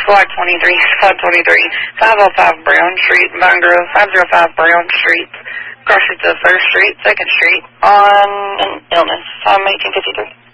Block 23, Spot 23, 505 Brown Street, Vine Grove, 505 Brown Street, cross street to 1st Street, 2nd Street, on an illness, 1853.